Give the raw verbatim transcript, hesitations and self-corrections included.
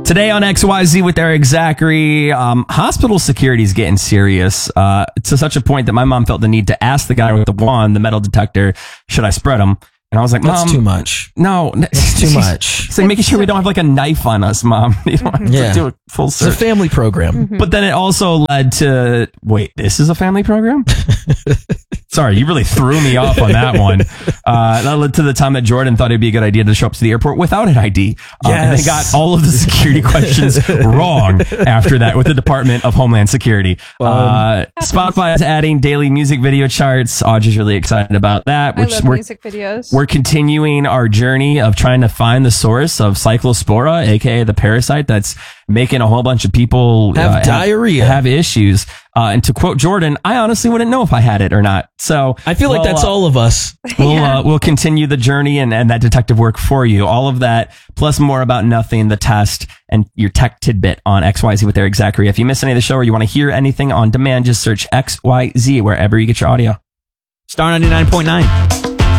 Today on X Y Z with Eric Zachary, um, hospital security is getting serious uh, to such a point that my mom felt the need to ask the guy with the wand, the metal detector, should I spread them? And I was like, Mom, that's too much. No, it's too much. So making sure we don't have like a knife on us, Mom. You don't have yeah. to do a full search. It's a family program. Mm-hmm. But then it also led to, wait, this is a family program? Sorry, you really threw me off on that one. Uh, that led to the time that Jordan thought it'd be a good idea to show up to the airport without an I D. Um, yes. And they got all of the security questions wrong after that with the Department of Homeland Security. Um, uh, Spotify is adding daily music video charts. Audrey's really excited about that. I love we're, music videos. We're continuing our journey of trying to find the source of Cyclospora, aka the parasite that's making a whole bunch of people have uh, diarrhea, have, have issues. Uh, and to quote Jordan, I honestly wouldn't know if I had it or not. So I feel like well, that's uh, all of us. We'll yeah. uh, we'll continue the journey and, and that detective work for you. All of that plus more about nothing, the test, and your tech tidbit on X Y Z with Eric Zachary. If you miss any of the show or you want to hear anything on demand, just search X Y Z wherever you get your audio. Star ninety-nine point nine.